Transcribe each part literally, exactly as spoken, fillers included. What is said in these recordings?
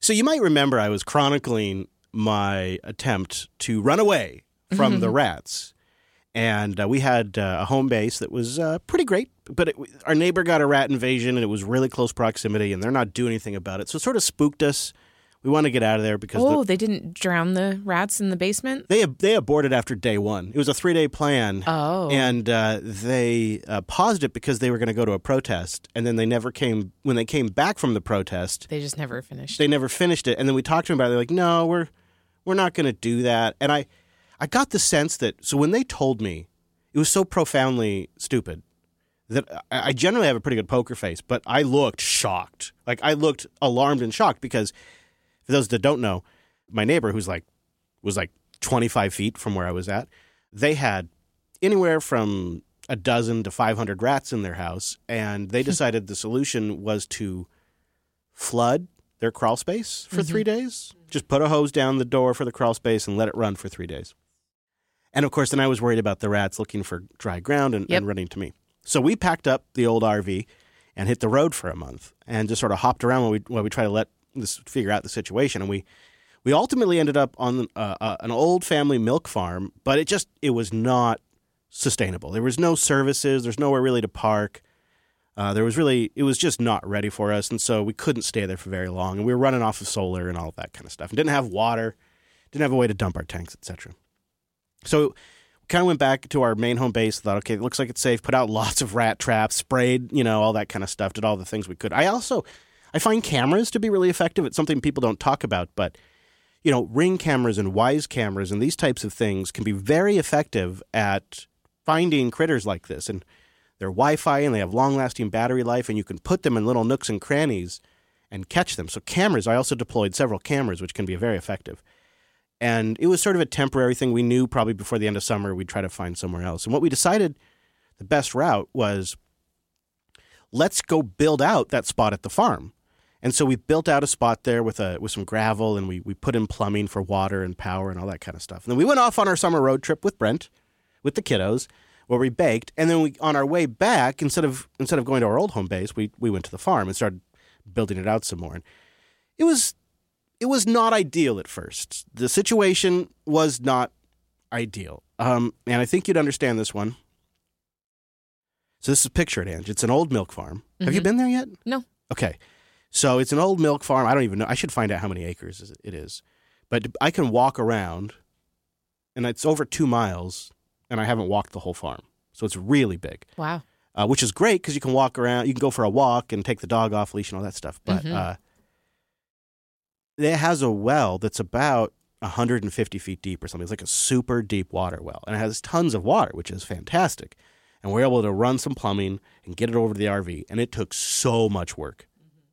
So you might remember I was chronicling my attempt to run away from the rats. And uh, we had uh, a home base that was uh, pretty great, but it, our neighbor got a rat invasion, and it was really close proximity, and they're not doing anything about it. So it sort of spooked us. We want to get out of there because oh, the, they didn't drown the rats in the basement? They they aborted after day one. It was a three-day plan. Oh. And uh, they uh, paused it because they were going to go to a protest, and then they never came. When they came back from the protest, They just never finished. they never finished it. And then we talked to them about it. They're like, no, we're we're not going to do that. And I, I got the sense that, so when they told me, it was so profoundly stupid that I, I generally have a pretty good poker face, but I looked shocked. Like, I looked alarmed and shocked because, for those that don't know, my neighbor, who's like, was like twenty-five feet from where I was at, they had anywhere from a dozen to five hundred rats in their house, and they decided the solution was to flood their crawl space for mm-hmm. three days. Just put a hose down the door for the crawl space and let it run for three days. And, of course, then I was worried about the rats looking for dry ground and, yep. and running to me. So we packed up the old R V and hit the road for a month and just sort of hopped around while we, while we try to let this figure out the situation. And we, we ultimately ended up on uh, uh, an old family milk farm, but it just it was not sustainable. There was no services. There's nowhere really to park. Uh, there was really – it was just not ready for us, and so we couldn't stay there for very long. And we were running off of solar and all of that kind of stuff and didn't have water, didn't have a way to dump our tanks, et cetera. So we kind of went back to our main home base, thought, okay, it looks like it's safe, put out lots of rat traps, sprayed, you know, all that kind of stuff, did all the things we could. I also – I find cameras to be really effective. It's something people don't talk about, but, you know, Ring cameras and Wise cameras and these types of things can be very effective at finding critters like this. And they're Wi-Fi and they have long-lasting battery life, and you can put them in little nooks and crannies and catch them. So cameras, I also deployed several cameras, which can be very effective. And it was sort of a temporary thing. We knew probably before the end of summer we'd try to find somewhere else. And what we decided the best route was, let's go build out that spot at the farm. And so we built out a spot there with a with some gravel, and we we put in plumbing for water and power and all that kind of stuff. And then we went off on our summer road trip with Brent, with the kiddos, where we baked. And then we on our way back, instead of instead of going to our old home base, we we went to the farm and started building it out some more. And it was it was not ideal at first. The situation was not ideal. Um, and I think you'd understand this one. So this is picture it, Ange. It's an old milk farm. Mm-hmm. Have you been there yet? No. Okay. So it's an old milk farm. I don't even know. I should find out how many acres it is. But I can walk around, and it's over two miles, and I haven't walked the whole farm. So it's really big. Wow. Uh, which is great because you can walk around. You can go for a walk and take the dog off leash and all that stuff. But mm-hmm. uh, it has a well that's about one hundred fifty feet deep or something. It's like a super deep water well. And it has tons of water, which is fantastic. And we're able to run some plumbing and get it over to the R V. And it took so much work.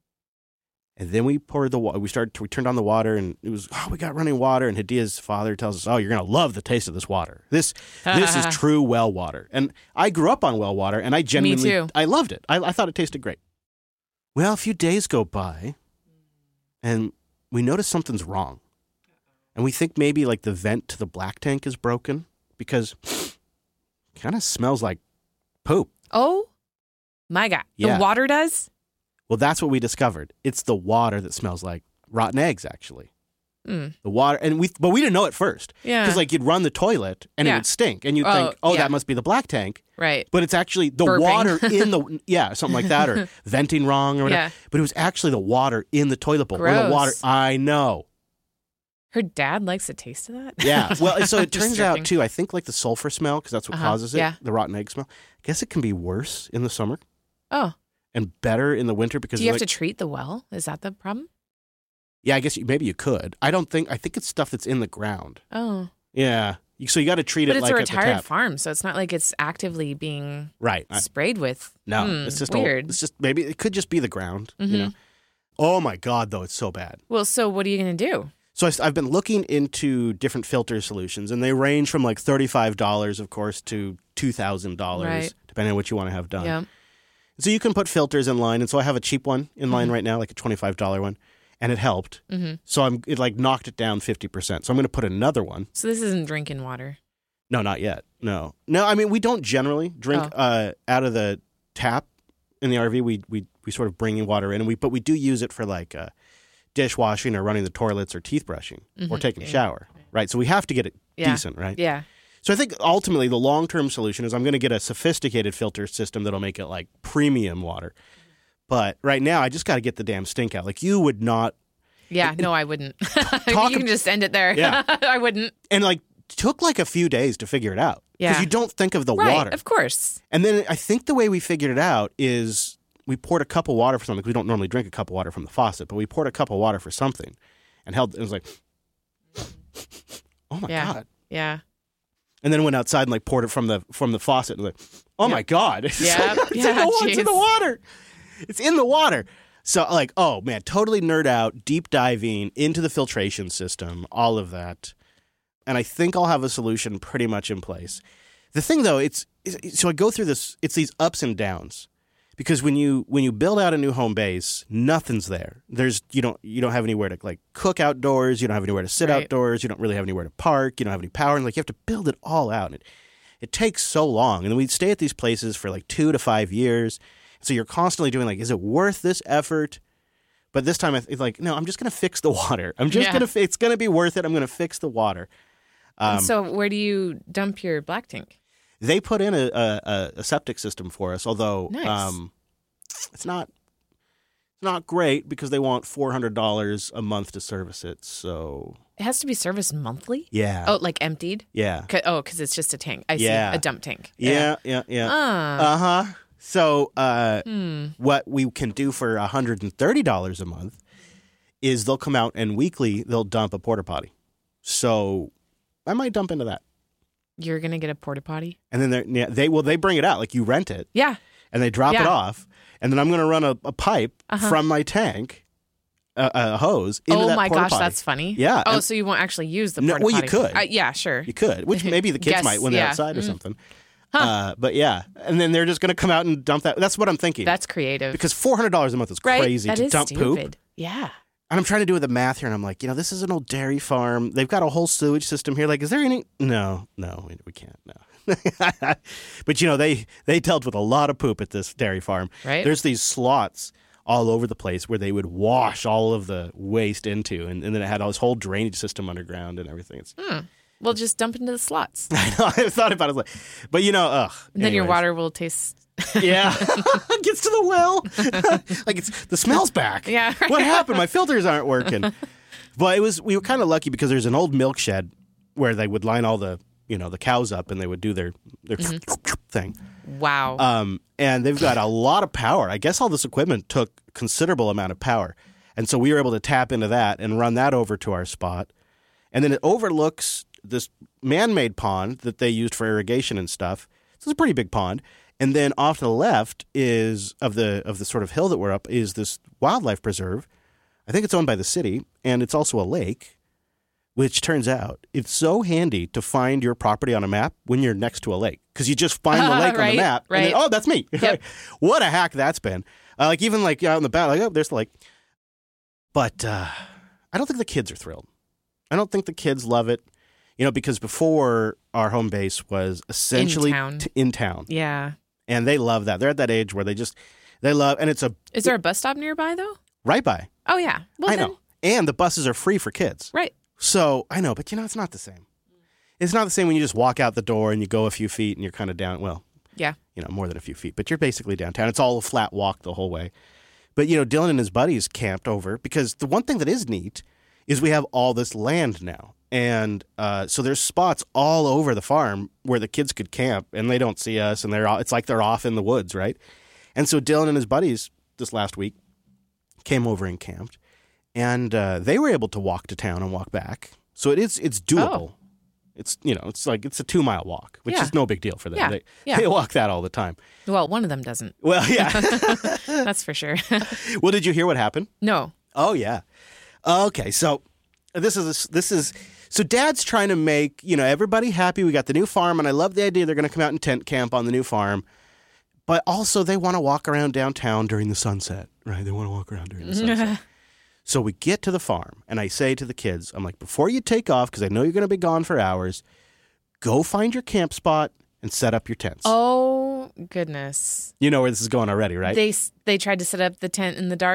And then we poured the water. We started. To, we turned on the water, and it was, oh, we got running water. And Hadia's father tells us, oh, you're going to love the taste of this water. This this is true well water. And I grew up on well water, and I genuinely, Me too. I loved it. I, I thought it tasted great. Well, a few days go by, and we notice something's wrong. And we think maybe like the vent to the black tank is broken because it kind of smells like poop. Oh, my God. Yeah. The water does? Well, that's what we discovered. It's the water that smells like rotten eggs, actually. Mm. The water, and we, but we didn't know at first. Yeah. Because like you'd run the toilet and Yeah. it would stink, and you'd Oh, think, oh, yeah. that must be the black tank. Right. But it's actually the Burping. water in the yeah, something like that, or venting wrong or whatever. Yeah. But it was actually the water in the toilet bowl. Or the Gross. water. I know. Her dad likes the taste of that? Yeah. Well, so it Just turns joking. out too. I think like the sulfur smell, because that's what Uh-huh. causes it. Yeah. The rotten egg smell. I guess it can be worse in the summer Oh. and better in the winter because Do you have like, to treat the well? Is that the problem? yeah, I guess you, maybe you could. I don't think. I think it's stuff that's in the ground. Oh. Yeah. You- So you got to treat But it it's like a at the retired tap. farm, so it's not like it's actively being Right. I- sprayed with. no, Hmm, it's just weird. Old, it's just maybe it could just be the ground. You Mhm. know. Oh my God, though, it's so bad. Well, so what are you going to do? So I, have been looking into different filter solutions, and they range from like thirty-five dollars, of course, to two thousand dollars, Right. depending on what you want to have done. Yeah. So you can put filters in line, and so I have a cheap one in line Mhm. right now, like a twenty-five dollars one, and it helped. hmm So I'm it like knocked it down fifty percent. So I'm going to put another one. So this isn't drinking water. No, not yet. No, no. I mean, we don't generally drink Oh. uh, out of the tap in the R V. We we we sort of bring in water in, and we but we do use it for like uh, dishwashing or running the toilets or teeth brushing Mm-hmm. or taking a Yeah. shower, right? So we have to get it Yeah. decent, right? Yeah. So I think ultimately the long-term solution is I'm going to get a sophisticated filter system that'll make it like premium water. But right now I just got to get the damn stink out. Like you would not, Yeah. No, I wouldn't. you Talk can ab- just end it there. Yeah. I wouldn't. and like took like a few days to figure it out. Because Yeah. you don't think of the Right. water. Of course. And then I think the way we figured it out is we poured a cup of water for something. We don't normally drink a cup of water from the faucet, but we poured a cup of water for something and held it was like, oh my Yeah. God. Yeah. And then went outside and like poured it from the from the faucet and like, oh my God. It's, Yeah. it's, Yeah, in the, wa- it's in the jeez. water. It's in the water. So like, oh man, totally nerd out, deep diving into the filtration system, all of that. And I think I'll have a solution pretty much in place. The thing though, it's, it's so I go through this, it's these ups and downs. Because when you when you build out a new home base, nothing's there. There's you don't you don't have anywhere to like cook outdoors. You don't have anywhere to sit Right. outdoors. You don't really have anywhere to park. You don't have any power. And like you have to build it all out. And it, it takes so long. And then we stay at these places for like two to five years. So you're constantly doing like, is it worth this effort? But this time it's like, no, I'm just going to fix the water. I'm just Yeah. going to. It's going to be worth it. I'm going to fix the water. Um, And so where do you dump your black tank? They put in a, a, a septic system for us, although Nice. um, it's not it's not great because they want four hundred dollars a month to service it. So It has to be serviced monthly? yeah, Oh, like emptied? yeah, 'Cause- Oh, because it's just a tank. I see. Yeah. A dump tank. yeah, yeah, yeah. Ah. Uh huh. So uh, Hmm. what we can do for one hundred and thirty dollars a month is they'll come out and weekly they'll dump a porta potty. So I might dump into that, You're going to get a porta potty? and then they're- yeah, they will they bring it out like you rent it. Yeah. And they drop it Yeah. off, and then I'm going to run a, a pipe Uh-huh. from my tank, a, a hose, into Oh that my porta gosh, potty. that's funny. Yeah, Oh, and- so you won't actually use the No, porta well, you potty? could. Uh, yeah, sure. You could, which maybe the kids Guess, might when they're yeah. outside or Mm. something. Uh, but yeah, and then they're just going to come out and dump that. That's what I'm thinking. That's creative. because four hundred dollars a month is right? crazy That to is dump poop. stupid. Yeah. And I'm trying to do the math here, and I'm like, you know, this is an old dairy farm. They've got a whole sewage system here. Like, is there any? No, no, we, we can't. No. But you know, they they dealt with a lot of poop at this dairy farm. Right. There's these slots all over the place where they would wash all of the waste into, and, and then it had this whole drainage system underground and everything. It's, Hmm. Well, just dump into the slots. I know. I thought about it, like, but you know, ugh. And then your anyways. water will taste. Yeah, gets to the well. Like it's the smell's back. Yeah, right. What happened? My filters aren't working. But it was we were kind of lucky because there's an old milk shed where they would line all the you know the cows up and they would do their their Mm-hmm. thing. Wow. Um, and they've got a lot of power. I guess all this equipment took considerable amount of power, and so we were able to tap into that and run that over to our spot. And then it overlooks this man-made pond that they used for irrigation and stuff. So it's a pretty big pond. And then off to the left is of the of the sort of hill that we're up is this wildlife preserve. I think it's owned by the city, and it's also a lake, which turns out it's so handy to find your property on a map when you're next to a lake because you just find the lake on Right, the map. And then, right. oh, that's me. Yep. What a hack that's been. Uh, like even like out in the back, like, oh, there's the lake. But uh, I don't think the kids are thrilled. I don't think the kids love it. You know, because before our home base was essentially In town. T- in town. yeah. And they love that. They're at that age where they just, they love, and it's a Is there a bus stop nearby, though? right by. Oh, yeah. Well, I then, know. And the buses are free for kids. right. So I know, but you know, it's not the same. It's not the same when you just walk out the door and you go a few feet and you're kind of down, well, Yeah. you know, more than a few feet, but you're basically downtown. It's all a flat walk the whole way. But, you know, Dylan and his buddies camped over because the one thing that is neat is we have all this land now. And uh, so there's spots all over the farm where the kids could camp and they don't see us and they're all, it's like they're off in the woods, right? And so Dylan and his buddies this last week came over and camped and uh, they were able to walk to town and walk back. So it is, it's doable. Oh. It's, you know, it's like, it's a two mile walk, which Yeah. is no big deal for them. Yeah. They, Yeah. they walk that all the time. Well, one of them doesn't. Well, yeah. That's for sure. Well, did you hear what happened? No. Oh yeah. Okay, so this is this is so Dad's trying to make you know everybody happy. We got the new farm, and I love the idea they're going to come out and tent camp on the new farm. But also, they want to walk around downtown during the sunset, right? They want to walk around during the sunset. So we get to the farm, and I say to the kids, I'm like, before you take off, because I know you're going to be gone for hours, go find your camp spot and set up your tents. Oh, goodness. You know where this is going already, right? They they tried to set up the tent in the dark?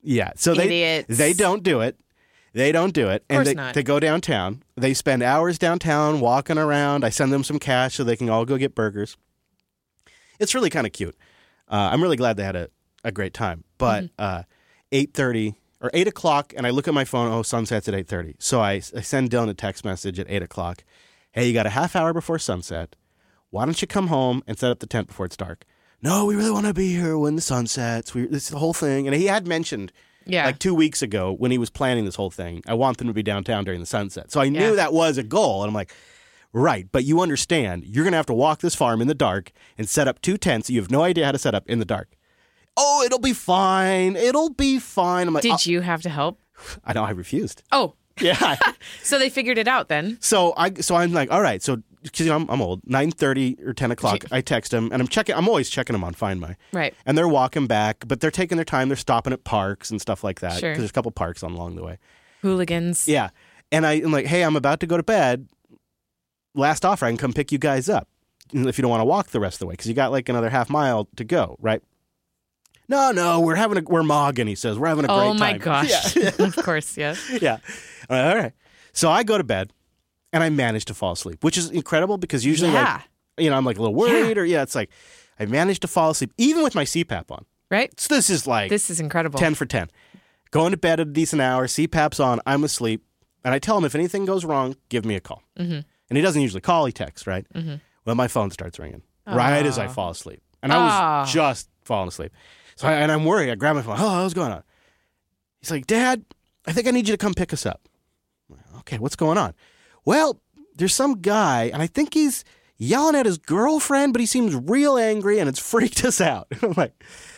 Yeah. So Idiots. they they don't do it. They don't do it. Of course and they, not. they go downtown. They spend hours downtown walking around. I send them some cash so they can all go get burgers. It's really kind of cute. Uh, I'm really glad they had a, a great time. But Mm-hmm. uh, eight thirty or eight o'clock, and I look at my phone, oh, sunset's at eight thirty. So I, I send Dylan a text message at eight o'clock. Hey, you got a half hour before sunset. Why don't you come home and set up the tent before it's dark? No, we really want to be here when the sun sets. We, this is the whole thing. And he had mentioned Yeah. like two weeks ago when he was planning this whole thing, I want them to be downtown during the sunset. So I knew Yeah. that was a goal. And I'm like, right, but you understand, you're going to have to walk this farm in the dark and set up two tents you have no idea how to set up in the dark. Oh, it'll be fine. It'll be fine. I'm like, Did "Oh." you have to help? I know, I refused. Oh, Yeah. so they figured it out then. So I so I'm like, all right. So because you know, I'm, I'm old, nine thirty or ten o'clock. I text them and I'm checking. I'm always checking them on Find My. Right. And they're walking back, but they're taking their time. They're stopping at parks and stuff like that because Sure. there's a couple parks on along the way. Hooligans. Yeah. And I, I'm like, hey, I'm about to go to bed. Last offer, I can come pick you guys up if you don't want to walk the rest of the way because you got like another half mile to go, right? No, no, we're having a we're mogging. He says we're having a great Oh time. my gosh. Yeah. Of course, yes. Yeah. All right, all right. So I go to bed and I manage to fall asleep, which is incredible because usually, Yeah. like, you know, I'm like a little worried or, yeah, it's like I managed to fall asleep even with my C PAP on. Right? So this is like This is incredible. ten for ten. Going to bed at a decent hour, C PAP's on, I'm asleep. And I tell him if anything goes wrong, give me a call. Mm-hmm. And he doesn't usually call, he texts, right? Mm-hmm. Well, my phone starts ringing right as I fall asleep. And I was Aw. just falling asleep. So I, and I'm worried. I grab my phone. Oh, what's going on? He's like, Dad, I think I need you to come pick us up. Okay, what's going on? Well, there's some guy, and I think he's yelling at his girlfriend, but he seems real angry, and it's freaked us out. I'm like,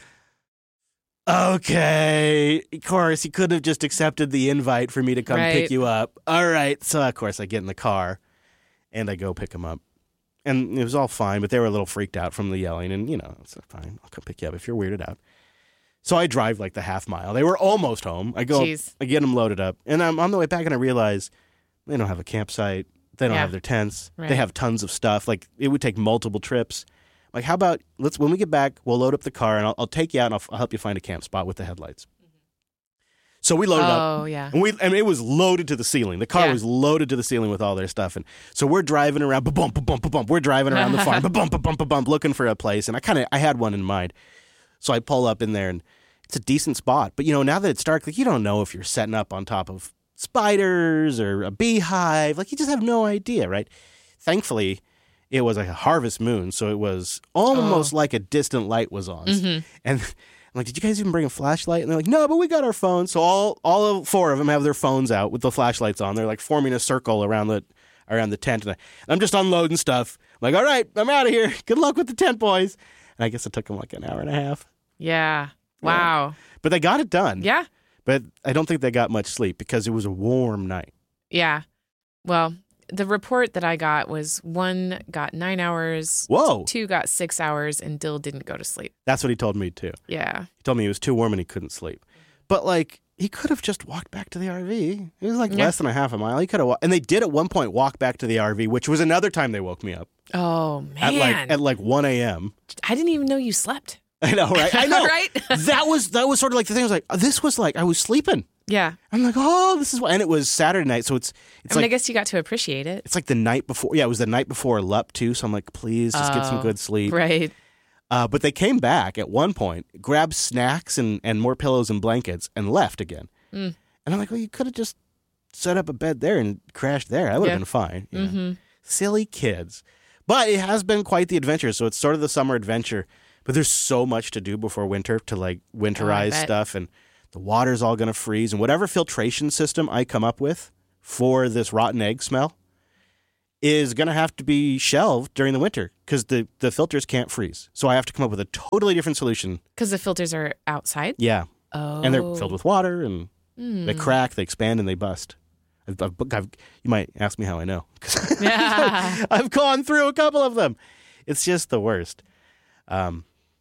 okay. Of course, he could have just accepted the invite for me to come Right. pick you up. All right. So, of course, I get in the car, and I go pick him up. And it was all fine, but they were a little freaked out from the yelling, and, you know, it's fine. I'll come pick you up if you're weirded out. So I drive like the half mile. They were almost home. I go, Jeez. I get them loaded up, and I'm on the way back, and I realize they don't have a campsite. They don't Yeah. have their tents. Right. They have tons of stuff. Like it would take multiple trips. Like, how about let's when we get back, we'll load up the car, and I'll, I'll take you out, and I'll, I'll help you find a camp spot with the headlights. So we loaded up. Oh, yeah. And we, I mean, it was loaded to the ceiling. The car Yeah. was loaded to the ceiling with all their stuff, and so we're driving around, ba-bump, ba-bump, ba-bump. We're driving around the farm, ba-bump, ba-bump, ba-bump, looking for a place. And I kind of, I had one in mind, so I pull up in there, and it's a decent spot. But you know, now that it's dark, like you don't know if you're setting up on top of spiders or a beehive. Like you just have no idea, right? Thankfully, it was like a harvest moon, so it was almost Oh. like a distant light was on, Mhm. and. I'm like, did you guys even bring a flashlight? And they're like, no, but we got our phones. So all all of four of them have their phones out with the flashlights on. They're like forming a circle around the around the tent. And I, I'm just unloading stuff. I'm like, all right, I'm out of here. Good luck with the tent, boys. And I guess it took them like an hour and a half. Yeah. Wow. But they got it done. Yeah. But I don't think they got much sleep because it was a warm night. Yeah. Well, the report that I got was one got nine hours, Whoa. two got six hours, and Dill didn't go to sleep. That's what he told me, too. Yeah. He told me it was too warm and he couldn't sleep. But, like, he could have just walked back to the R V. It was like Yeah. less than a half a mile. He could have, wa- and they did at one point walk back to the R V, which was another time they woke me up Oh, man. at like at like one a.m. I didn't even know you slept. I know, right? I know, Right? that was that was sort of like the thing. I was like, this was like I was sleeping. Yeah. I'm like, oh, this is what, and it was Saturday night, so it's it's I mean, I like guess you got to appreciate it. it's like the night before. Yeah, it was the night before L U P too. So I'm like, please just get some Oh, good sleep. Right. Uh, but they came back at one point, grabbed snacks and and more pillows and blankets, and left again. Mm. And I'm like, well, you could have just set up a bed there and crashed there. That would have Yeah. been fine. you know? Mm-hmm. Silly kids. But it has been quite the adventure. So it's sort of the summer adventure. But there's so much to do before winter to like winterize bet. stuff. And the water's all going to freeze. And whatever filtration system I come up with for this rotten egg smell is going to have to be shelved during the winter because the, the filters can't freeze. So I have to come up with a totally different solution. Because the filters are outside. Yeah. Oh. And they're filled with water and Mm. they crack, they expand, and they bust. I've, I've, I've, you might ask me how I know. 'Cause Yeah. I've gone through a couple of them. It's just the worst. Um,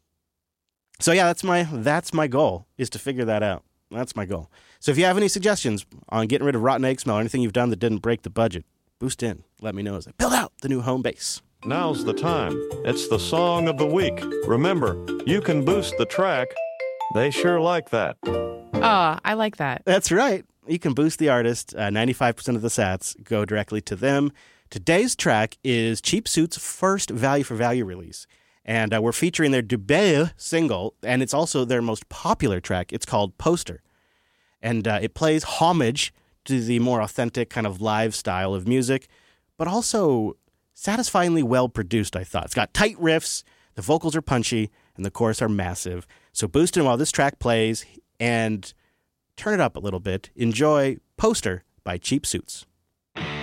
so yeah, that's my that's my goal is to figure that out. That's my goal. So if you have any suggestions on getting rid of rotten egg smell or anything you've done that didn't break the budget, boost in. Let me know as I build out the new home base. Now's the time. It's the song of the week. Remember, you can boost the track They sure like that. Oh, I like that. That's right. You can boost the artist. Uh, ninety-five percent of the sats go directly to them. Today's track is Cheap Suits' first value-for-value release. And uh, we're featuring their debut single, and it's also their most popular track. It's called Poster. And uh, it plays homage to the more authentic kind of live style of music, but also satisfyingly well-produced, I thought. It's got tight riffs, the vocals are punchy, and the chorus are massive. So boost in while this track plays, and turn it up a little bit. Enjoy Poster by Cheap Suits.